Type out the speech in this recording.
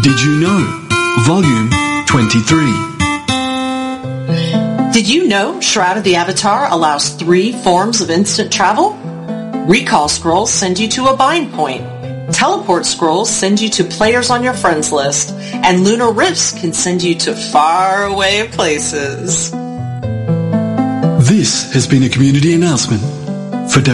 Did you know? Volume 23. Did you know Shroud of the Avatar allows 3 forms of instant travel? Recall scrolls send you to a bind point. Teleport scrolls send you to players on your friends list. And lunar rifts can send you to faraway places. This has been a community announcement for